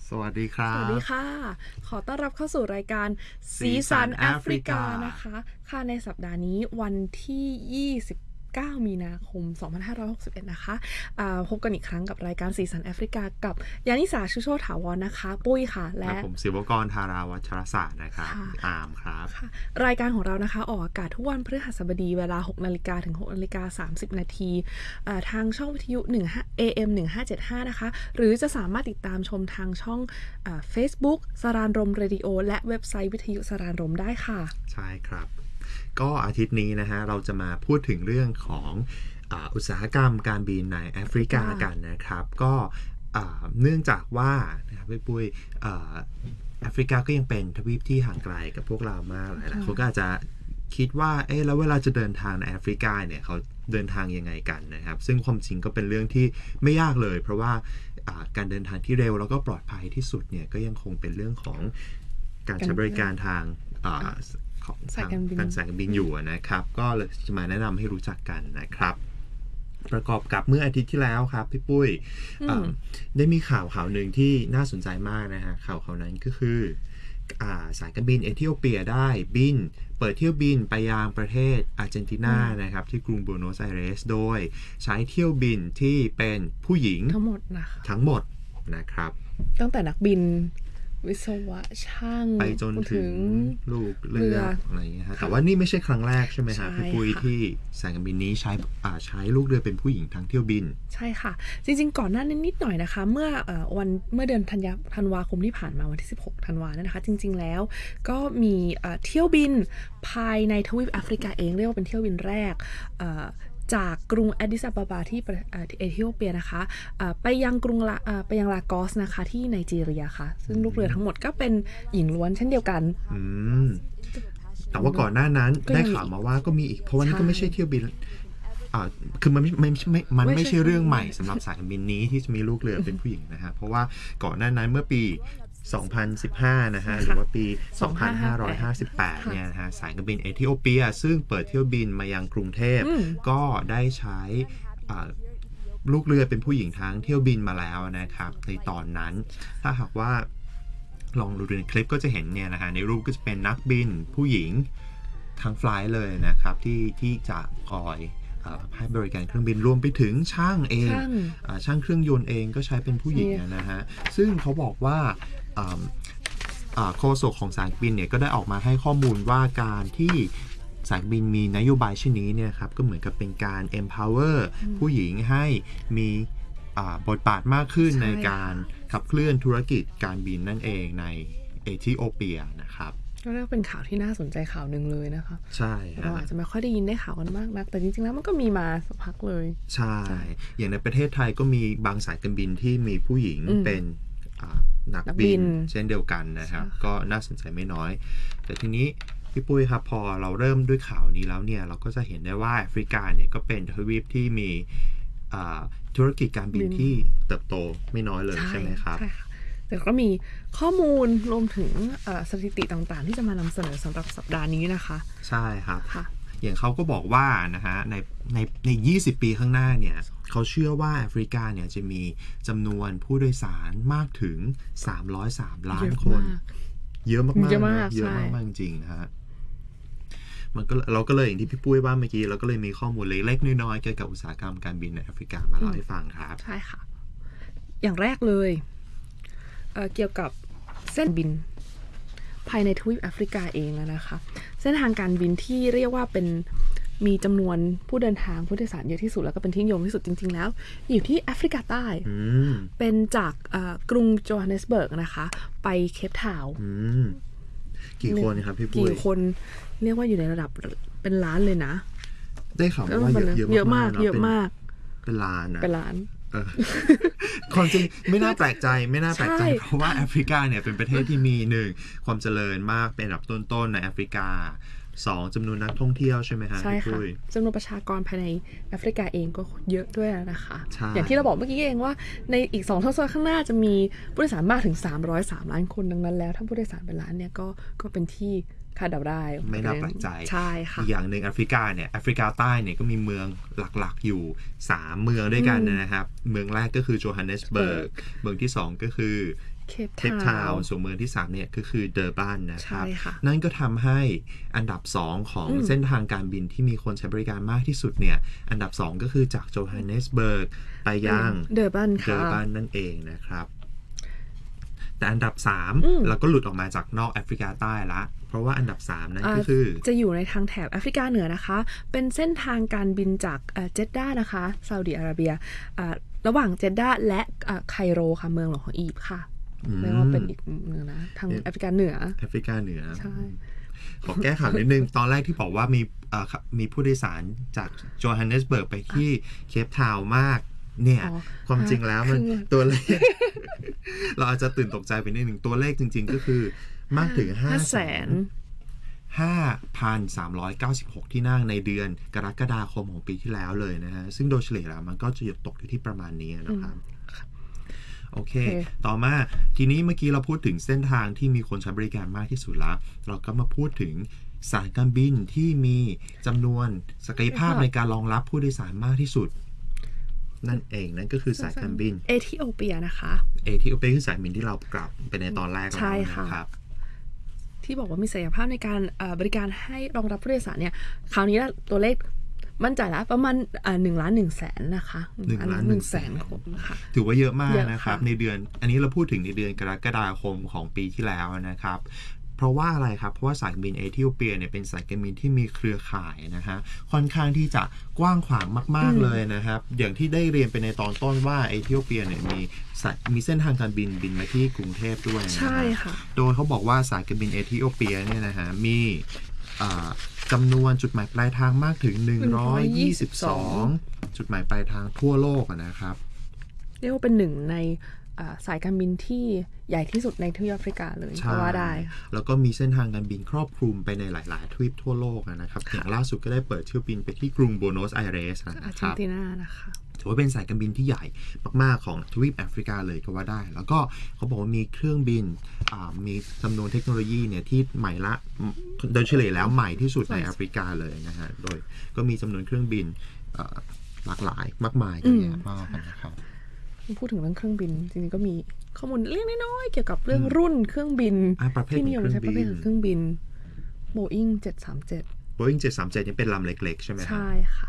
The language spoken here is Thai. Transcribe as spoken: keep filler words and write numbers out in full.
สวัสดีครับสวัสดีค่ะขอต้อนรับเข้าสู่รายการสีสันแอฟริกานะคะค่ะในสัปดาห์นี้วันที่ยี่สิบเก้ามีนาคมสองพันห้าร้อยหกสิบเอ็ดนะคะพบกันอีกครั้งกับรายการสีสันแอฟริกากับยานิสาชุโชติถาวรนะคะปุ้ยค่ะและผมศิวกรธาราวัชรศาสตร์นะครับอามครับรายการของเรานะคะออกอากาศทุกวันพฤหัสบดีเวลา หกนาฬิกา ถึง หกนาฬิกาสามสิบนาทีทางช่องวิทยุ เอ เอ็ม หนึ่งห้าเจ็ดห้านะคะหรือจะสามารถติดตามชมทางช่อง Facebook สรานรมเรดิโอและเว็บไซต์วิทยุสรานรมได้ค่ะใช่ครับก็อาทิตย์นี้นะฮะเราจะมาพูดถึงเรื่องของอ่าอุตสาหกรรมการบินในแอฟริกากันนะครับก็เนื่องจากว่านะครับพี่ปุ้ยแอฟริกาก็ยังเป็นทวีปที่ห่างไกลกับพวกเรามากหลายๆคนก็อาจจะคิดว่าเอ๊ะแล้วเวลาจะเดินทางในแอฟริกาเนี่ยเขาเดินทางยังไงกันนะครับซึ่งความจริงก็เป็นเรื่องที่ไม่ยากเลยเพราะว่าการเดินทางที่เร็วแล้วก็ปลอดภัยที่สุดเนี่ยก็ยังคงเป็นเรื่องของการใช้บริการทางของทางการสายการบินอยู่นะครับก็เลยจะมาแนะนำให้รู้จักกันนะครับประกอบกับเมื่ออาทิตย์ที่แล้วครับพี่ปุ้ยได้มีข่าวข่าวหนึ่งที่น่าสนใจมากนะฮะข่าวข่าวนั้นก็คือสายการบินเอธิโอเปียได้บินเปิดเที่ยวบินไปยังประเทศอาร์เจนตินานะครับที่กรุงบูโนสไอเรสโดยใช้เที่ยวบินที่เป็นผู้หญิงทั้งหมดนะคะทั้งหมดนะครับตั้งแต่นักบินวิศวะช่างไปจนถึงลูกเรืออะไรอย่างเงี้ยฮะแต่ว่านี่ไม่ใช่ครั้งแรกใช่ไหมฮะพี่ปุ้ยที่สายการบินนี้ใช้ใช้ลูกเรือเป็นผู้หญิงทั้งเที่ยวบินใช่ค่ะจริงๆก่อนหน้านี้นิดหน่อยนะคะเมื่อวันเมื่อเดือนธันวาคมที่ผ่านมาวันที่สิบหกธันวาคมนะคะจริงๆแล้วก็มีเที่ยวบินภายในทวีปแอฟริกาเองเรียกว่าเป็นเที่ยวบินแรกจากกรุงแอดดิสอาบาบาที่เอธิโอเปียนะคะไปยังกรุงไปยังลากอสนะคะที่ไนจีเรียค่ะซึ่งลูกเรือทั้งหมดก็เป็นหญิงล้วนเช่นเดียวกันแต่ว่าก่อนหน้านั้นได้ข่าวมาว่าก็มีอีกเพราะว่านี่ก็ไม่ใช่เที่ยวบินคือมันไม่ไม่ไม่มันไม่ใช่เรื่องใหม่สำหรับสายการบินนี้ที่จะมีลูกเรือเป็นผู้หญิงนะฮะเพราะว่าก่อนหน้านั้นเมื่อปีสองพันสิบห้านะฮะหรือว่าปีสองพันห้าร้อยห้าสิบแปดเนี่ยนะฮะสายการบินเอธิโอเปียซึ่งเปิดเที่ยวบินมายังกรุงเทพก็ได้ใช้ลูกเรือเป็นผู้หญิงทั้งเที่ยวบินมาแล้วนะครับในตอนนั้นถ้าหากว่าลองดูในคลิปก็จะเห็นเนี่ยนะฮะในรูปก็จะเป็นนักบินผู้หญิงทั้งไฟล์เลยนะครับที่ที่จะคอยให้บริการเครื่องบินรวมไปถึงช่างเองช่างเครื่องยนต์เองก็ใช้เป็นผู้หญิงนะฮะซึ่งเขาบอกว่าโฆษกของสายการบินเนี่ยก็ได้ออกมาให้ข้อมูลว่าการที่สายการบินมีนโยบายเช่นนี้เนี่ยครับก็เหมือนกับเป็นการ empower ผู้หญิงให้มีบทบาทมากขึ้นในการขับเคลื่อนธุรกิจการบินนั่นเองในเอธิโอเปียนะครับก็เรียกเป็นข่าวที่น่าสนใจข่าวหนึ่งเลยนะคะใช่เราอาจจะไม่ค่อยได้ยินได้ข่าวกันมากนักแต่จริงๆแล้วมันก็มีมาสักพักเลยใช่อย่างในประเทศไทยก็มีบางสายการบินที่มีผู้หญิงเป็นนักบินเช่นเดียวกันนะครับก็น่าสนใจไม่น้อยแต่ทีนี้พี่ปุ้ยครับพอเราเริ่มด้วยข่าวนี้แล้วเนี่ยเราก็จะเห็นได้ว่าแอฟริกาเนี่ยก็เป็นทวีปที่มีธุรกิจการบินที่เติบโตไม่น้อยเลยใช่ไหมครับแต่ก็มีข้อมูลรวมถึงสถิติต่างๆที่จะมานำเสนอสำหรับสัปดาห์นี้นะคะใช่ครับอย่างเขาก็บอกว่านะฮะในในในยี่สิบปีข้างหน้าเนี่ยเขาเชื่อว่าแอฟริกาเนี่ยจะมีจำนวนผู้โดยสารมากถึงสามร้อยสามล้านคนเยอะมากๆเยอะมากเยอะมากจริงๆนะฮะมันก็เราก็เลยอย่างที่พี่ปุ้ยว่าเมื่อกี้เราก็เลยมีข้อมูลเล็กๆน้อยๆเกี่ยวกับอุตสาหกรรมการบินในแอฟริกามาเล่าให้ฟังครับใช่ค่ะอย่างแรกเลยเอ่อเกี่ยวกับเส้นบินภายในทวีปแอฟริกาเองแล้วนะคะเส้นทางการบินที่เรียกว่าเป็นมีจำนวนผู้เดินทางผู้โดยสารเยอะที่สุดแล้วก็เป็นที่นิยมที่สุดจริงๆแล้วอยู่ที่แอฟริกาใต้เป็นจากกรุงโจฮันเนสเบิร์กนะคะไปเคปทาวน์กี่คนครับพี่ปุ้ยกี่คนเรียกว่าอยู่ในระดับเป็นล้านเลยนะได้ข่าวว่าเยอะมากเยอะมากเป็นล้านนะเป็นล้านความจริงไม่น่าแปลกใจไม่น่าแปลกใจเพราะว่าแอฟริกาเนี่ยเป็นประเทศที่มีหนึ่งความเจริญมากเป็นอันดับต้นๆในแอฟริกาสองจำนวนนักท่องเที่ยวใช่ไหมฮะใช่ค่ะจำนวนประชากรภายในแอฟริกาเองก็เยอะด้วยนะคะอย่างที่เราบอกเมื่อกี้เองว่าในอีกสองทศวรรษข้างหน้าจะมีผู้โดยสารมากถึงสามร้อยสามล้านคนดังนั้นแล้วถ้าผู้โดยสารเป็นล้านเนี่ยก็ก็เป็นที่คาดเดาได้ไม่น่าแปลกใจใช่ค่ะอย่างหนึ่งแอฟริกาเนี่ยแอฟริกาใต้เนี่ยก็มีเมืองหลักๆอยู่สามเมืองด้วยกันนะครับเมืองแรกก็คือโจฮันเนสเบิร์กเมืองที่สองก็คือเคปเคปทาวน์ส่วนเมืองที่สามเนี่ยก็คือเดอร์บันนะครับใช่ค่ะนั่นก็ทำให้อันดับสองของเส้นทางการบินที่มีคนใช้บริการมากที่สุดเนี่ยอันดับสองก็คือจากโจฮันเนสเบิร์กไปยังเดอร์บันเดค่ะอร์บันนั่นเองนะครับแต่อันดับสามอืมเราก็หลุดออกมาจากนอกแอฟริกาใต้ละเพราะว่าอันดับสามนั่นก็คือจะอยู่ในทางแถบแอฟริกาเหนือนะคะ เป็นเส้นทางการบินจากเอ่อเจดดานะคะซาอุดิอาระเบียอ่าระหว่างเจดดาและอ่าไคโรค่ะเมืองหลวงของอียิปต์ค่ะอืมเรียกว่าเป็นอีกเมืองนะทางแอฟริกาเหนือแอฟริกาเหนือใช่ขอแก้ข่าวนิดนึง ตอนแรกที่บอกว่ามีเอ่อมีผู้โดยสารจากโจฮันเนสเบิร์กไปที่เคปทาวน์มากเนี่ยอ๋อความจริงแล้วมันคือตัวเลข เราอาจจะตื่นตกใจไปนิดหนึ่งตัวเลขจริงๆก็คือมากถึงห้าแสนห้าพันสามร้อยเก้าสิบหกที่นั่งในเดือนกรกฎาคมของปีที่แล้วเลยนะฮะ ซึ่งโดยเฉลี่ยแล้วมันก็จะหยุดตกอยู่ที่ประมาณนี้นะครับ โอเคโอเคต่อมาทีนี้เมื่อกี้เราพูดถึงเส้นทางที่มีคนใช้บริการมากที่สุดแล้ว เราก็มาพูดถึงสายการบินที่มีจำนวนศักยภาพในการรองรับผู้โดยสารมากที่สุด นั่นเองนั่นก็คือสายการบินเอธิโอเปียนะคะเอธิโอเปียคือสายบินที่เรากลับไปในตอนแรกแล้วใช่ค่ะนะครับที่บอกว่ามีศักยภาพในการเอ่อบริการให้รองรับผู้โดยสารเนี่ยคราวนี้ตัวเลขมั่นใจแล้วประมาณหนึ่งล้านหนึ่งแสนนะคะหนึ่งล้านหหนึ่นึ่งงแสแสนนคนค่ะถือว่าเยอะมากเยอะนะครับค่ะในเดือนอันนี้เราพูดถึงในเดือนกรกฎาคมของปีที่แล้วนะครับ เพราะว่าอะไรครับเพราะว่าสายการบินเอธิโอเปียเนี่ยเป็นสายการบินที่มีเครือข่ายนะฮะค่อนข้างที่จะกว้างขวางมาก ๆเลยนะครับอย่างที่ได้เรียนไปในตอนต้นว่าเอธิโอเปียเนี่ยมีสายมีเส้นทางการบินบินมาที่กรุงเทพด้วยนะฮะใช่ค่ะโดยเขาบอกว่าสายการบินเอธิโอเปียเนี่ยนะฮะมีอ่าจำนวนจุดหมายปลายทางมากถึงหนึ่งร้อยยี่สิบสองจุดหมายปลายทางทั่วโลกอะนะครับเรียกว่าเป็นหนึ่งในอ่าสายการบินที่ใหญ่ที่สุดในทวีปแอฟริกาเลยก็ว่าได้ค่ะแล้วก็มีเส้นทางการบินครอบคลุมไปในหลาย ๆ ทวีปทั่วโลกนะครับ อย่างล่าสุดก็ได้เปิดเที่ยวบินไปที่กรุงโบโนสไอเรสนะอาร์คเจนรับตินานะคะถือว่าเป็นสายการบินที่ใหญ่มาก ๆ ของทวีปแอฟริกาเลยก็ว่าได้ แล้วก็เขาบอกว่ามีเครื่องบินมีจำนวนเทคโนโลยีเนี่ยที่ใหม่ละโดยเฉลี่ยแล้วใหม่ที่สุดในแอฟริกาเลยนะฮะ โดยก็มีจำนวนเครื่องบินหลากหลายมากมายเยอะแยะมากนะครับพูดถึงเรื่องเครื่องบินจริงๆก็มีข้อมูลเล็กน้อยๆเกี่ยวกับเรื่องรุ่นเครื่องบินอ่าประเภทที่นิยมใช้ของประเครื่เภองบินทของเครื่องบิน Boeing เจ็ดสามเจ็ด Boeing เจ็ดสามเจ็ดนี่เป็นลำเล็ก ๆ ใช่ไหมครับใช่ค่ะ